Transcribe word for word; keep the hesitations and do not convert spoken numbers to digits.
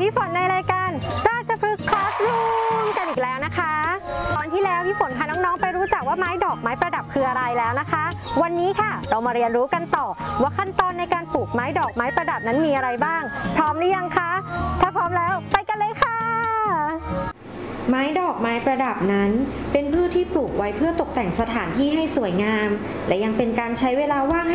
พี่ฝนในรายการราชพฤกษ์คลาสรูมกันอีกแล้วนะคะตอนที่แล้วพี่ฝนพาน้องๆไปรู้จักว่าไม้ดอกไม้ประดับคืออะไรแล้วนะคะวันนี้ค่ะเรามาเรียนรู้กันต่อว่าขั้นตอนในการปลูกไม้ดอกไม้ประดับนั้นมีอะไรบ้างพร้อมหรือยังคะถ้าพร้อมแล้วไปกันเลยค่ะไม้ดอกไม้ประดับนั้นเป็นพืชที่ปลูกไว้เพื่อตกแต่งสถานที่ให้สวยงามและยังเป็นการใช้เวลาว่างให้